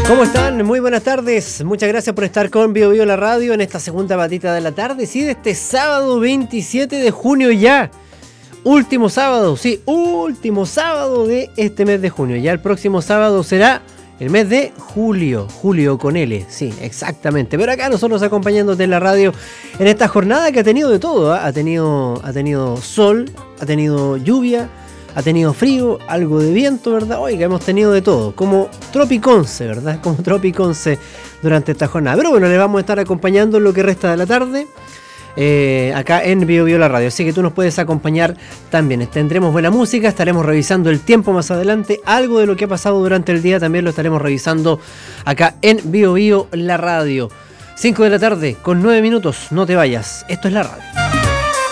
¿Cómo están? Muy buenas tardes. Muchas gracias por estar con Bio Bio la radio en esta segunda patita de la tarde. Sí, de este sábado 27 de junio ya. Último sábado, sí, último sábado de este mes de junio. Ya el próximo sábado será el mes de julio. Julio con L, sí, exactamente. Pero acá nosotros acompañándote en la radio en esta jornada que ha tenido de todo, ¿eh? Ha tenido sol, ha tenido lluvia, ha tenido frío, algo de viento, ¿verdad? Oiga, hemos tenido de todo, como Tropiconce, ¿verdad? Como Tropiconce durante esta jornada. Pero bueno, les vamos a estar acompañando en lo que resta de la tarde, acá en Bio Bio la radio. Así que tú nos puedes acompañar también. Tendremos buena música, estaremos revisando el tiempo más adelante. Algo de lo que ha pasado durante el día también lo estaremos revisando acá en Bio Bio la radio. 5 de la tarde con 9 minutos, no te vayas. Esto es la radio.